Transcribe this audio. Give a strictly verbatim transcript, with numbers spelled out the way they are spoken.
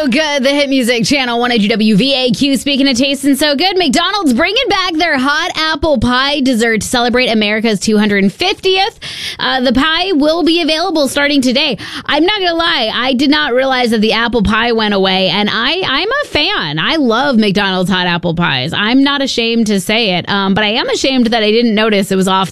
So good. The hit music channel one eighty W V A Q. Speaking of tasting so good, McDonald's bringing back their hot apple pie dessert to celebrate America's two hundred fiftieth. Uh, the pie will be available starting today. I'm not going to lie. I did not realize that the apple pie went away, and I, I'm a fan. I love McDonald's hot apple pies. I'm not ashamed to say it, um, but I am ashamed that I didn't notice it was off